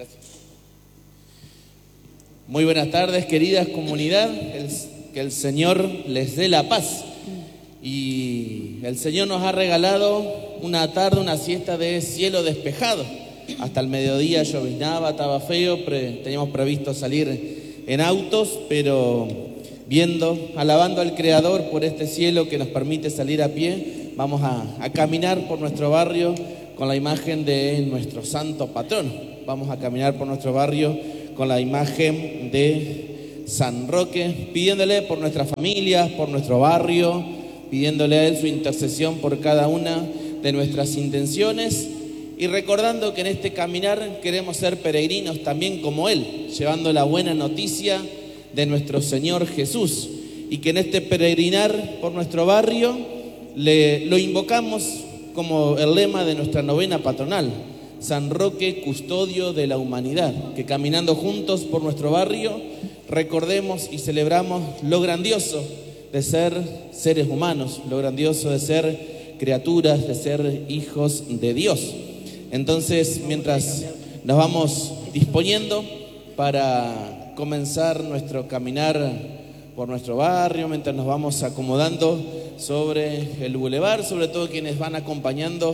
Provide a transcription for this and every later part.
Muy buenas tardes, queridas comunidad. Que el Señor les dé la paz. Y el Señor nos ha regalado una tarde, una siesta de cielo despejado. Hasta el mediodía lloviznaba, estaba feo, teníamos previsto salir en autos, pero alabando al Creador por este cielo que nos permite salir a pie, vamos a caminar por nuestro barrio con la imagen de nuestro santo patrono. Vamos a caminar por nuestro barrio con la imagen de San Roque, pidiéndole por nuestras familias, por nuestro barrio, pidiéndole a Él su intercesión por cada una de nuestras intenciones y recordando que en este caminar queremos ser peregrinos también como Él, llevando la buena noticia de nuestro Señor Jesús, y que en este peregrinar por nuestro barrio lo invocamos como el lema de nuestra novena patronal: San Roque, custodio de la humanidad. Que caminando juntos por nuestro barrio recordemos y celebramos lo grandioso de ser seres humanos, lo grandioso de ser criaturas, de ser hijos de Dios. Entonces, mientras nos vamos disponiendo para comenzar nuestro caminar por nuestro barrio, mientras nos vamos acomodando sobre el bulevar, sobre todo quienes van acompañando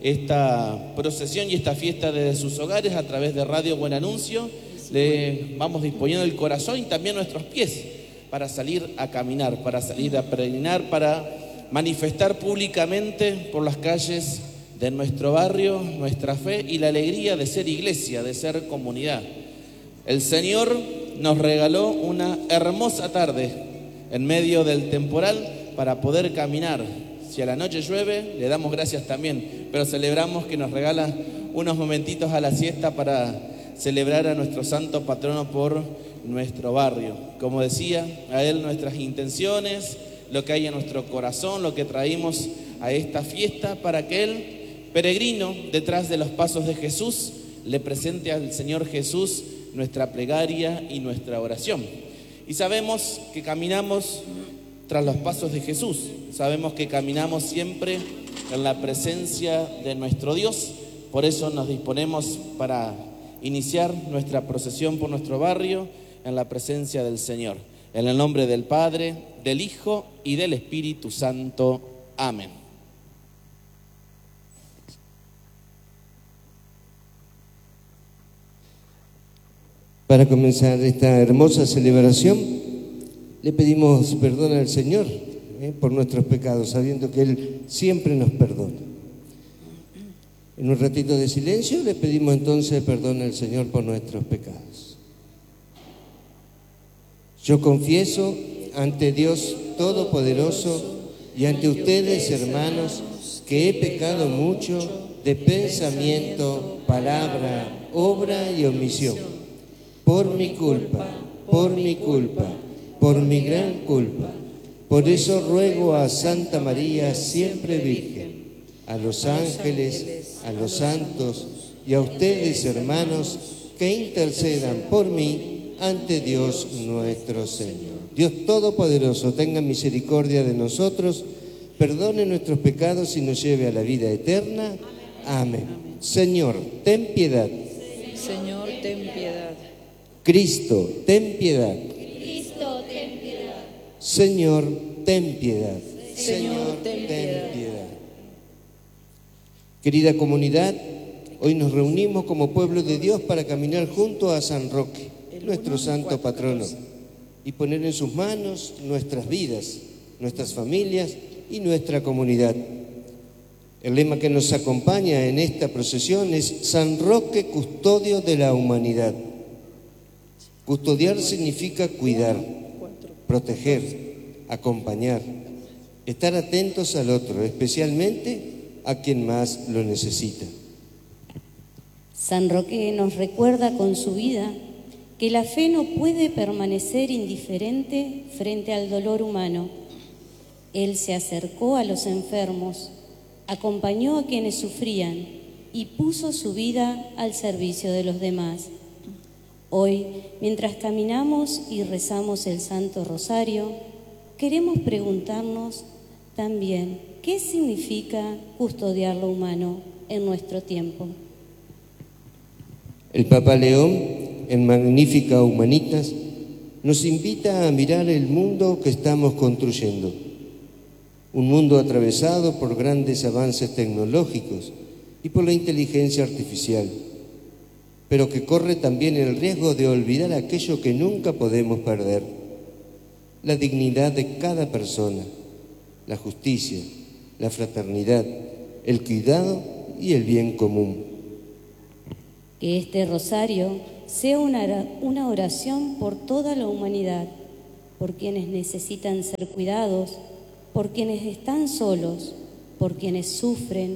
esta procesión y esta fiesta desde sus hogares a través de Radio Buen Anuncio, le vamos disponiendo el corazón y también nuestros pies para salir a caminar, para salir a peregrinar, para manifestar públicamente por las calles de nuestro barrio nuestra fe y la alegría de ser iglesia, de ser comunidad. El Señor nos regaló una hermosa tarde en medio del temporal para poder caminar. Si a la noche llueve, le damos gracias también, pero celebramos que nos regala unos momentitos a la siesta para celebrar a nuestro santo patrono por nuestro barrio. Como decía, a Él nuestras intenciones, lo que hay en nuestro corazón, lo que traímos a esta fiesta, para que Él, peregrino detrás de los pasos de Jesús, le presente al Señor Jesús nuestra plegaria y nuestra oración. Y sabemos que caminamos tras los pasos de Jesús, sabemos que caminamos siempre en la presencia de nuestro Dios. Por eso nos disponemos para iniciar nuestra procesión por nuestro barrio en la presencia del Señor. En el nombre del Padre, del Hijo y del Espíritu Santo. Amén. Para comenzar esta hermosa celebración, le pedimos perdón al Señor por nuestros pecados, sabiendo que Él siempre nos perdona. En un ratito de silencio le pedimos entonces perdón al Señor por nuestros pecados. Yo confieso ante Dios Todopoderoso y ante ustedes, hermanos, que he pecado mucho de pensamiento, palabra, obra y omisión. Por mi culpa, por mi gran culpa. Por eso ruego a Santa María, siempre Virgen, a los ángeles, a los santos y a ustedes, hermanos, que intercedan por mí ante Dios nuestro Señor. Dios Todopoderoso, tenga misericordia de nosotros, perdone nuestros pecados y nos lleve a la vida eterna. Amén. Señor, ten piedad. Señor, ten piedad. Cristo, ten piedad. Cristo, ten piedad. Señor, ten piedad. Señor, ten piedad. Querida comunidad, hoy nos reunimos como pueblo de Dios para caminar junto a San Roque, nuestro santo patrono, y poner en sus manos nuestras vidas, nuestras familias y nuestra comunidad. El lema que nos acompaña en esta procesión es San Roque, custodio de la humanidad. Custodiar significa cuidar, proteger, acompañar, estar atentos al otro, especialmente a quien más lo necesita. San Roque nos recuerda con su vida que la fe no puede permanecer indiferente frente al dolor humano. Él se acercó a los enfermos, acompañó a quienes sufrían y puso su vida al servicio de los demás. Hoy, mientras caminamos y rezamos el Santo Rosario, queremos preguntarnos también qué significa custodiar lo humano en nuestro tiempo. El Papa León, en Magnífica Humanitas, nos invita a mirar el mundo que estamos construyendo. Un mundo atravesado por grandes avances tecnológicos y por la inteligencia artificial, pero que corre también el riesgo de olvidar aquello que nunca podemos perder: la dignidad de cada persona, la justicia, la fraternidad, el cuidado y el bien común. Que este rosario sea una oración por toda la humanidad, por quienes necesitan ser cuidados, por quienes están solos, por quienes sufren,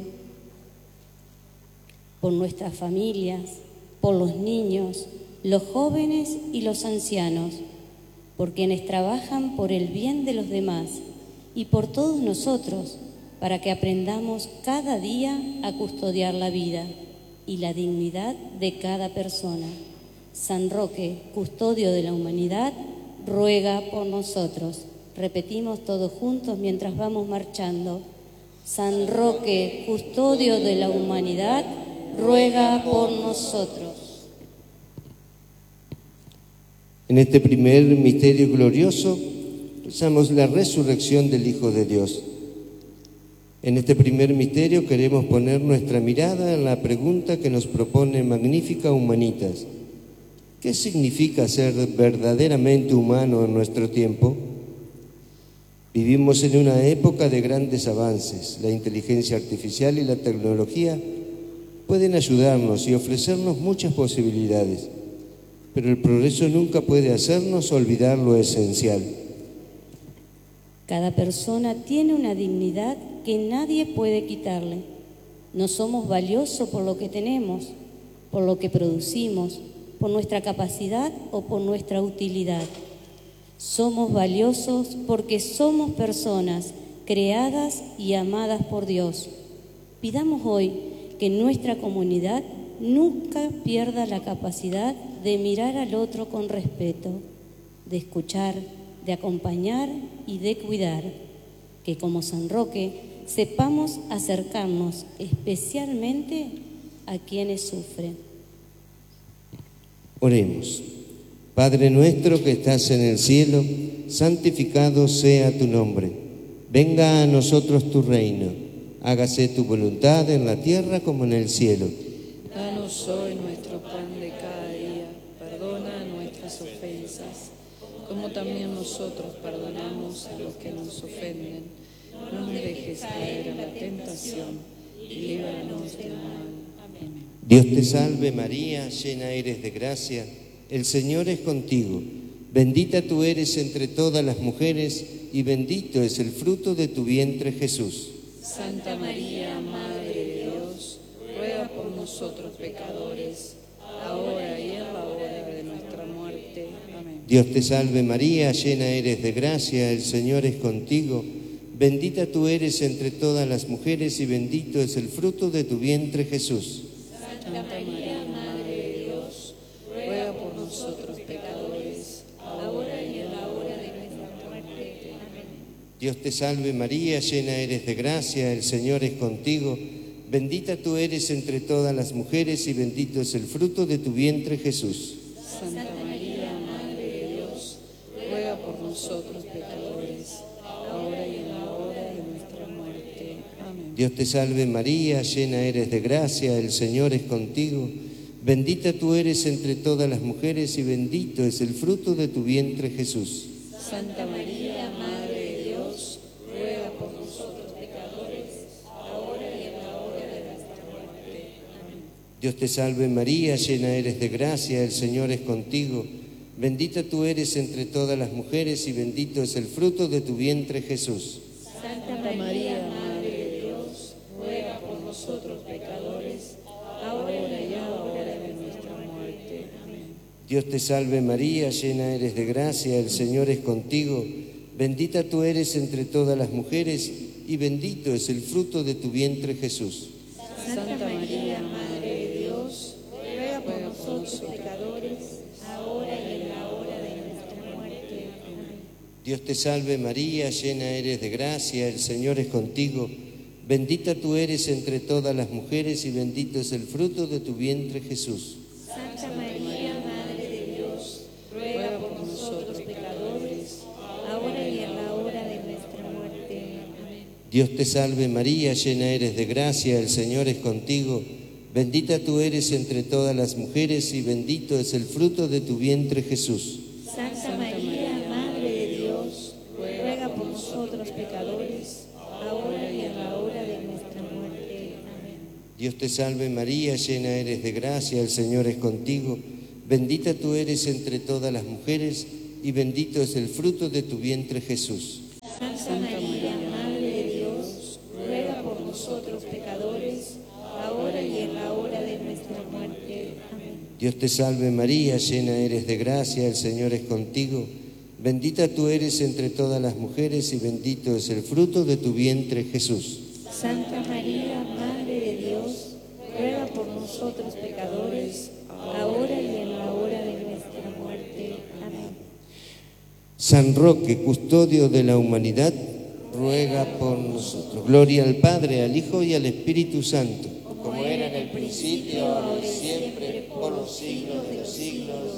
por nuestras familias, por los niños, los jóvenes y los ancianos, por quienes trabajan por el bien de los demás y por todos nosotros, para que aprendamos cada día a custodiar la vida y la dignidad de cada persona. San Roque, custodio de la humanidad, ruega por nosotros. Repetimos todos juntos mientras vamos marchando. San Roque, custodio de la humanidad, ruega por nosotros. En este primer misterio glorioso, rezamos la resurrección del Hijo de Dios. En este primer misterio queremos poner nuestra mirada en la pregunta que nos propone Magnífica Humanitas. ¿Qué significa ser verdaderamente humano en nuestro tiempo? Vivimos en una época de grandes avances. La inteligencia artificial y la tecnología pueden ayudarnos y ofrecernos muchas posibilidades, pero el progreso nunca puede hacernos olvidar lo esencial. Cada persona tiene una dignidad que nadie puede quitarle. No somos valiosos por lo que tenemos, por lo que producimos, por nuestra capacidad o por nuestra utilidad. Somos valiosos porque somos personas creadas y amadas por Dios. Pidamos hoy que nuestra comunidad nunca pierda la capacidad de mirar al otro con respeto, de escuchar, de acompañar y de cuidar. Que como San Roque sepamos acercarnos especialmente a quienes sufren. Oremos. Padre nuestro que estás en el cielo, santificado sea tu nombre. Venga a nosotros tu reino. Hágase tu voluntad en la tierra como en el cielo. Danos hoy nuestro pan de cada día. Perdona nuestras ofensas, como también nosotros perdonamos a los que nos ofenden. No nos dejes caer en la tentación y líbranos del mal. Amén. Dios te salve María, llena eres de gracia, el Señor es contigo. Bendita tú eres entre todas las mujeres y bendito es el fruto de tu vientre Jesús. Santa María, Madre de Dios, ruega por nosotros pecadores, ahora y en la hora de nuestra muerte. Amén. Dios te salve María, llena eres de gracia, el Señor es contigo. Bendita tú eres entre todas las mujeres y bendito es el fruto de tu vientre Jesús. Santa María, Madre de Dios, ruega por nosotros pecadores, ahora y en la hora de nuestra muerte. Amén. Dios te salve María, llena eres de gracia, el Señor es contigo. Bendita tú eres entre todas las mujeres y bendito es el fruto de tu vientre Jesús. Santa María, Madre de Dios, ruega por nosotros pecadores, ahora y en la hora de nuestra muerte. Amén. Dios te salve María, llena eres de gracia, el Señor es contigo. Bendita tú eres entre todas las mujeres y bendito es el fruto de tu vientre Jesús. Santa María, Madre de Dios, ruega por nosotros pecadores, ahora y en la hora de nuestra muerte. Amén. Dios te salve María, llena eres de gracia, el Señor es contigo. Bendita tú eres entre todas las mujeres y bendito es el fruto de tu vientre Jesús. Santa María, Madre de Dios, ruega por nosotros pecadores, ahora y en la hora de nuestra muerte. Amén. Dios te salve María, llena eres de gracia, el Señor es contigo. Bendita tú eres entre todas las mujeres y bendito es el fruto de tu vientre Jesús. Santa María, Madre de Dios, ruega por nosotros pecadores, ahora y en la hora de nuestra muerte. Amén. Dios te salve María, llena eres de gracia, el Señor es contigo. Bendita tú eres entre todas las mujeres y bendito es el fruto de tu vientre Jesús. nosotros pecadores, ahora y en la hora de nuestra muerte. Amén. Dios te salve María, llena eres de gracia, el Señor es contigo. Bendita tú eres entre todas las mujeres y bendito es el fruto de tu vientre Jesús. Santa María, Madre de Dios, ruega por nosotros pecadores, ahora y en la hora de nuestra muerte. Amén. Dios te salve María, llena eres de gracia, el Señor es contigo. Bendita tú eres entre todas las mujeres y bendito es el fruto de tu vientre Jesús. Santa María, Madre de Dios, ruega por nosotros pecadores, ahora y en la hora de nuestra muerte. Amén. Dios te salve María, llena eres de gracia, el Señor es contigo. Bendita tú eres entre todas las mujeres y bendito es el fruto de tu vientre Jesús. Santa María, Madre de Dios, ruega por nosotros pecadores, ahora y en la hora de nuestra muerte. Amén. San Roque, custodio de la humanidad, ruega por nosotros. Gloria al Padre, al Hijo y al Espíritu Santo, como era en el principio, ahora y siempre, por los siglos de los siglos.